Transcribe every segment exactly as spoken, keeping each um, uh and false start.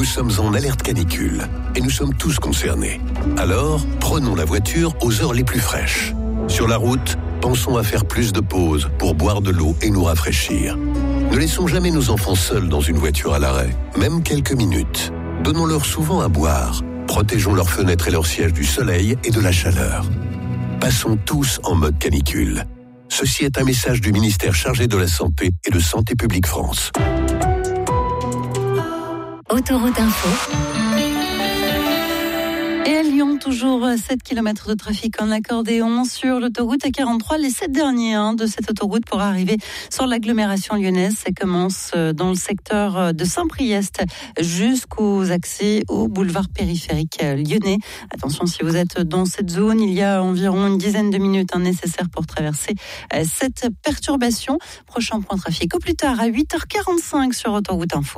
Nous sommes en alerte canicule et nous sommes tous concernés. Alors, prenons la voiture aux heures les plus fraîches. Sur la route, pensons à faire plus de pauses pour boire de l'eau et nous rafraîchir. Ne laissons jamais nos enfants seuls dans une voiture à l'arrêt, même quelques minutes. Donnons-leur souvent à boire. Protégeons leurs fenêtres et leurs sièges du soleil et de la chaleur. Passons tous en mode canicule. Ceci est un message du ministère chargé de la Santé et de Santé publique France. Autoroute Info. Et à Lyon, toujours sept kilomètres de trafic en accordéon sur l'autoroute A quarante-trois. Les sept derniers hein, de cette autoroute pour arriver sur l'agglomération lyonnaise. Ça commence dans le secteur de Saint-Priest jusqu'aux accès au boulevard périphérique lyonnais. Attention, si vous êtes dans cette zone, il y a environ une dizaine de minutes hein, nécessaires pour traverser cette perturbation. Prochain point trafic au plus tard à huit heures quarante-cinq sur Autoroute Info.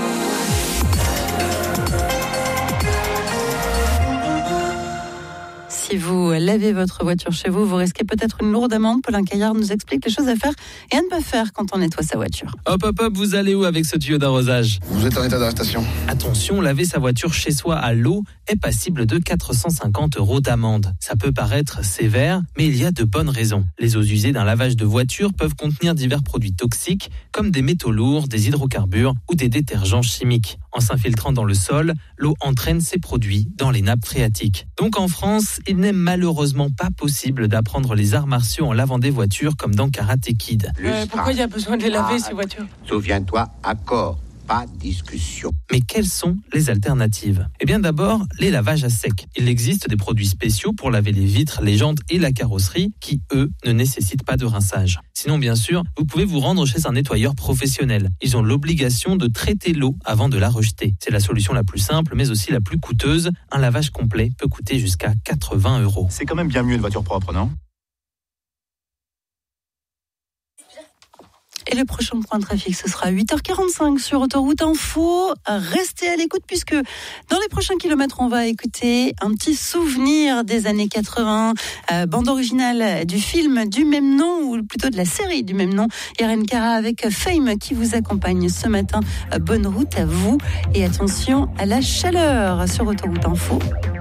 Si vous lavez votre voiture chez vous, vous risquez peut-être une lourde amende. Paulin Caillard nous explique les choses à faire et à ne pas faire quand on nettoie sa voiture. Hop hop hop, vous allez où avec ce tuyau d'arrosage ? Vous êtes en état d'arrestation. Attention, laver sa voiture chez soi à l'eau est passible de quatre cent cinquante euros d'amende. Ça peut paraître sévère, mais il y a de bonnes raisons. Les eaux usées d'un lavage de voiture peuvent contenir divers produits toxiques, comme des métaux lourds, des hydrocarbures ou des détergents chimiques. En s'infiltrant dans le sol, l'eau entraîne ces produits dans les nappes phréatiques. Donc en France, il n'est malheureusement pas possible d'apprendre les arts martiaux en lavant des voitures comme dans Karate Kid. Euh, pourquoi il y a besoin de les laver, ah, ces voitures ? Souviens-toi, accord, pas discussion. Mais quelles sont les alternatives ? Eh bien d'abord, les lavages à sec. Il existe des produits spéciaux pour laver les vitres, les jantes et la carrosserie qui, eux, ne nécessitent pas de rinçage. Sinon, bien sûr, vous pouvez vous rendre chez un nettoyeur professionnel. Ils ont l'obligation de traiter l'eau avant de la rejeter. C'est la solution la plus simple, mais aussi la plus coûteuse. Un lavage complet peut coûter jusqu'à quatre-vingts euros. C'est quand même bien mieux une voiture propre, non ? Et le prochain point de trafic, ce sera huit heures quarante-cinq sur Autoroute Info. Restez à l'écoute puisque dans les prochains kilomètres, on va écouter un petit souvenir des années quatre-vingts, euh, bande originale du film du même nom, ou plutôt de la série du même nom. Irene Cara avec Fame qui vous accompagne ce matin. Bonne route à vous et attention à la chaleur sur Autoroute Info.